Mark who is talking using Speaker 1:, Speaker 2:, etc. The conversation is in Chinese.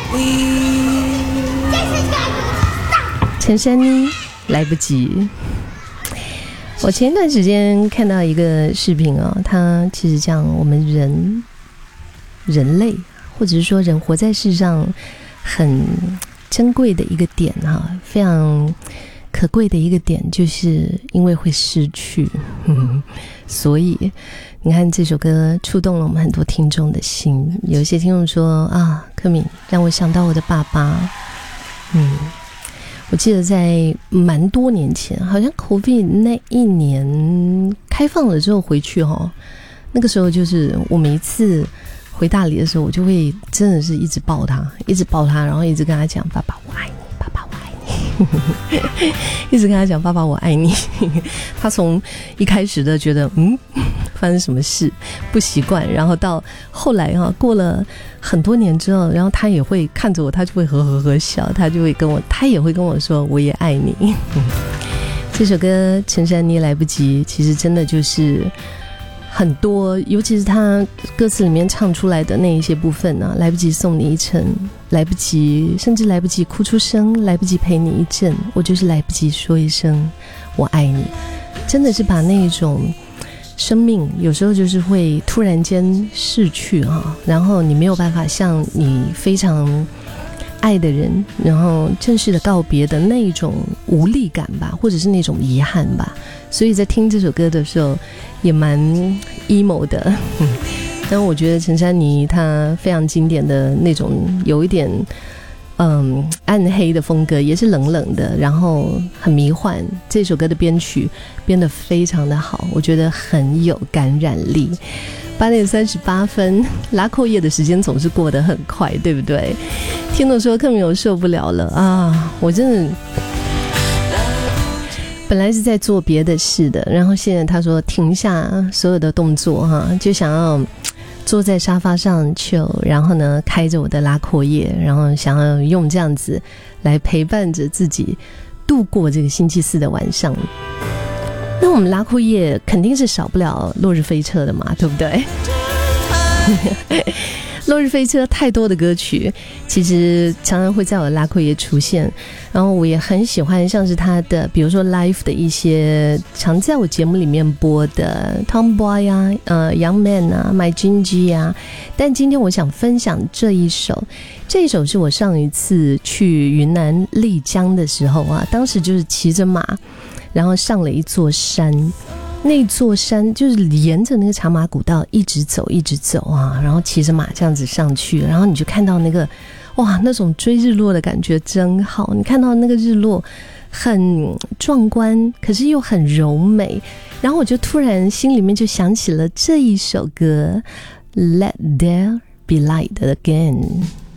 Speaker 1: 陈珊妮来不及。我前一段时间看到一个视频啊，它其实讲我们人类，或者是说人活在世上很珍贵的一个点哈，非常可贵的一个点，就是因为会失去，所以你看这首歌触动了我们很多听众的心。有一些听众说啊，柯敏让我想到我的爸爸。我记得在蛮多年前，好像 COVID 那一年开放了之后回去那个时候就是我每一次回大理的时候，我就会真的是一直抱他，然后一直跟他讲爸爸我爱你，爸爸我爱你一直跟他讲爸爸我爱你他从一开始的觉得发生什么事不习惯，然后到后来过了很多年之后，然后他也会看着我，他就会呵呵呵笑，他也会跟我说我也爱你这首歌陈珊妮来不及，其实真的就是很多，尤其是他歌词里面唱出来的那一些部分来不及送你一程，来不及，甚至来不及哭出声，来不及陪你一阵，我就是来不及说一声我爱你。真的是把那一种生命有时候就是会突然间逝去然后你没有办法像你非常爱的人然后正式的告别的那一种无力感吧，或者是那种遗憾吧。所以在听这首歌的时候也蛮 emo 的但我觉得陈珊妮她非常经典的那种有一点暗黑的风格，也是冷冷的，然后很迷幻。这首歌的编曲编得非常的好，我觉得很有感染力。8点38分，拉扣叶的时间总是过得很快，对不对？听众说柯敏我受不了了啊！我真的本来是在做别的事的，然后现在他说停下所有的动作就想要坐在沙发上然后呢开着我的拉阔叶，然后想要用这样子来陪伴着自己度过这个星期四的晚上。那我们拉阔叶肯定是少不了落日飞车的嘛，对不对？落日飞车太多的歌曲其实常常会在我的拉阔叶出现，然后我也很喜欢像是他的比如说 live 的一些常在我节目里面播的 Tomboy Young Man My Gingy 但今天我想分享这一首是我上一次去云南丽江的时候当时就是骑着马然后上了一座山，那座山就是沿着那个长马古道一直走然后骑着马这样子上去，然后你就看到那个那种追日落的感觉真好，你看到那个日落很壮观，可是又很柔美，然后我就突然心里面就想起了这一首歌 Let There Be Light Again。